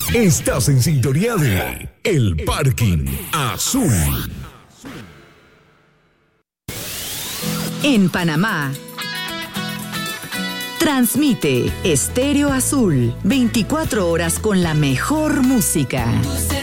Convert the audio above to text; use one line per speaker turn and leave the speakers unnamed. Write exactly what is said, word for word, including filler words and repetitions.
Estás en sintonía de El Parking Azul.
En Panamá, transmite Estéreo Azul, veinticuatro horas con la mejor música.